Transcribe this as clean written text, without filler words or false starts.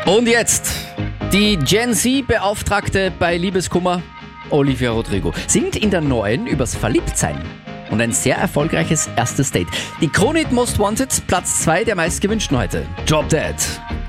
Und jetzt die Gen Z-Beauftragte bei Liebeskummer, Olivia Rodrigo, singt in der neuen übers Verliebtsein und ein sehr erfolgreiches erstes Date. Die Kronit Most Wanted, Platz 2 der meistgewünschten heute. Drop Dead.